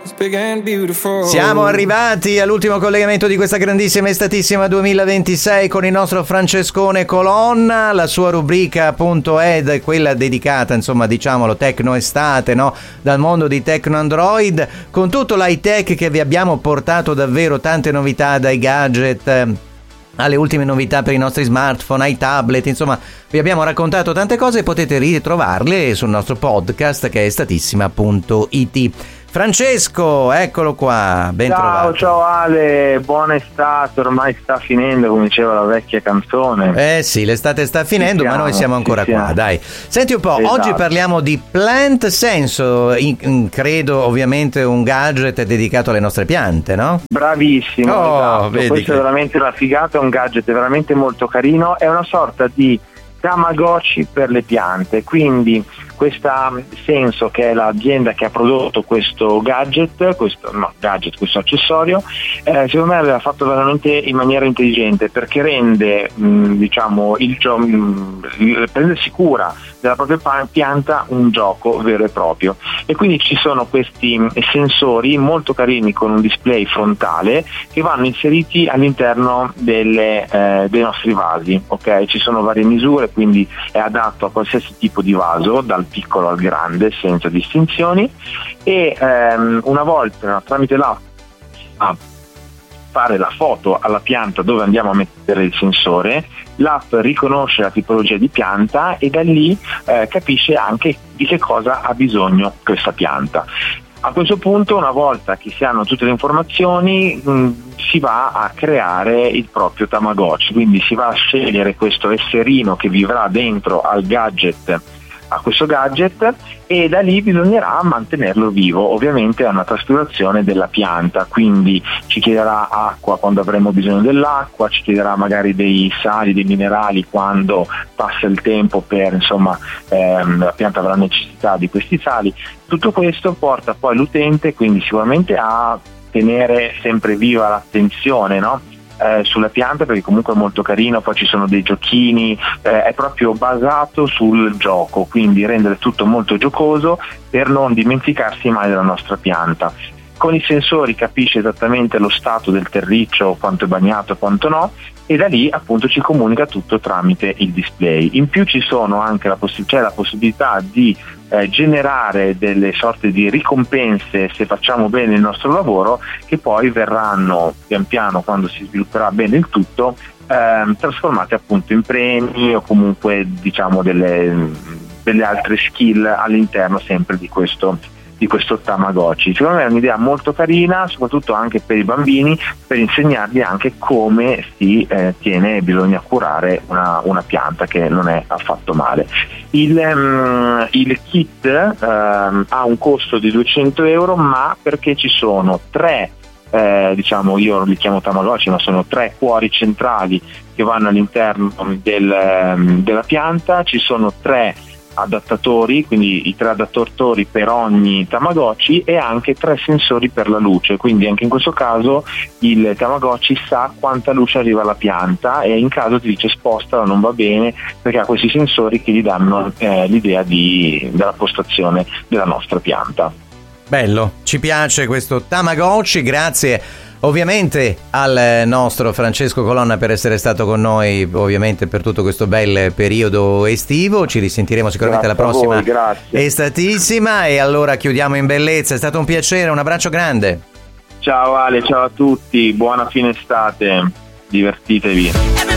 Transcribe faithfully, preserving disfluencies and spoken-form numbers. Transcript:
Siamo arrivati all'ultimo collegamento di questa grandissima estatissima duemilaventisei con il nostro Francescone Colonna. La sua rubrica appunto è quella dedicata, insomma, diciamolo, Tecno Estate, no? Dal mondo di Tecno Android, con tutto l'high tech che vi abbiamo portato, davvero tante novità, dai gadget alle ultime novità per i nostri smartphone, ai tablet, insomma vi abbiamo raccontato tante cose e potete ritrovarle sul nostro podcast che è estatissima punto it. Francesco, eccolo qua, ben ciao, trovato. Ciao Ale, buona estate, ormai sta finendo, come diceva la vecchia canzone. Eh sì, l'estate sta finendo, siamo, ma noi siamo ancora qua, siamo. dai. Senti un po', Esatto. Oggi parliamo di Plant Senso, in, in, credo ovviamente un gadget dedicato alle nostre piante, no? Bravissimo, Oh, esatto. vedi Questo che... è veramente una figata, è un gadget veramente molto carino, è una sorta di Tamagotchi per le piante, quindi questa Senso, che è l'azienda che ha prodotto questo gadget, questo no, gadget, questo accessorio, eh, secondo me l'aveva fatto veramente in maniera intelligente, perché rende mh, diciamo il gio- mh, prendersi cura della propria pianta un gioco vero e proprio, e quindi ci sono questi sensori molto carini con un display frontale che vanno inseriti all'interno delle, eh, dei nostri vasi, ok? Ci sono varie misure, quindi è adatto a qualsiasi tipo di vaso, dal piccolo al grande, senza distinzioni, e ehm, una volta tramite l'app a fare la foto alla pianta dove andiamo a mettere il sensore, l'app riconosce la tipologia di pianta e da lì eh, capisce anche di che cosa ha bisogno questa pianta. A questo punto, una volta che si hanno tutte le informazioni, mh, si va a creare il proprio Tamagotchi, quindi si va a scegliere questo esserino che vivrà dentro al gadget, a questo gadget, e da lì bisognerà mantenerlo vivo. Ovviamente è una trascurazione della pianta, quindi ci chiederà acqua quando avremo bisogno dell'acqua, ci chiederà magari dei sali, dei minerali quando passa il tempo, per insomma ehm, la pianta avrà necessità di questi sali. Tutto questo porta poi l'utente quindi sicuramente a tenere sempre viva l'attenzione, no? Eh, sulla pianta, perché comunque è molto carino, poi ci sono dei giochini, eh, è proprio basato sul gioco, quindi rendere tutto molto giocoso per non dimenticarsi mai della nostra pianta. Con i sensori capisce esattamente lo stato del terriccio, quanto è bagnato e quanto no, e da lì appunto ci comunica tutto tramite il display. In più ci sono anche la, poss- c'è la possibilità di eh, generare delle sorte di ricompense se facciamo bene il nostro lavoro, che poi verranno pian piano, quando si svilupperà bene il tutto, ehm, trasformate appunto in premi o comunque diciamo delle, delle altre skill all'interno sempre di questo di questo Tamagotchi. Secondo me è un'idea molto carina, soprattutto anche per i bambini, per insegnargli anche come si eh, tiene e bisogna curare una, una pianta, che non è affatto male. Il, um, il kit um, ha un costo di duecento euro, ma perché ci sono tre eh, diciamo, io li chiamo Tamagotchi, ma sono tre cuori centrali che vanno all'interno del, um, della pianta, ci sono tre adattatori, quindi i tre adattatori per ogni Tamagotchi, e anche tre sensori per la luce, quindi anche in questo caso il Tamagotchi sa quanta luce arriva alla pianta e in caso ti dice spostala, non va bene, perché ha questi sensori che gli danno eh, l'idea di, della postazione della nostra pianta. Bello, ci piace questo Tamagotchi, grazie ovviamente al nostro Francesco Colonna per essere stato con noi, ovviamente per tutto questo bel periodo estivo. Ci risentiremo sicuramente grazie la prossima voi, estatissima, e allora chiudiamo in bellezza. È stato un piacere, un abbraccio grande. Ciao Ale, ciao a tutti, buona fine estate, divertitevi.